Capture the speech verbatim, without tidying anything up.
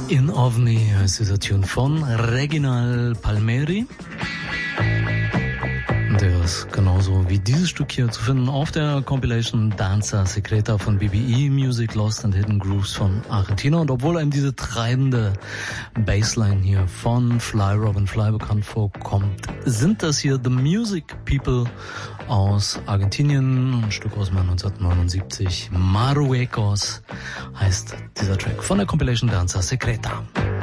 In OVNI heißt dieser Tune von Reginald Palmieri. Der ist genauso wie dieses Stück hier zu finden auf der Compilation Danza Secreta von B B E Music, Lost and Hidden Grooves von Argentina. Und obwohl einem diese treibende Bassline hier von Fly Robin Fly bekannt vorkommt, sind das hier The Music People aus Argentinien. Ein Stück aus dem Jahr neunzehnhundertneunundsiebzig. Marruecos heißt dieser Track von der Compilation Danza Secreta.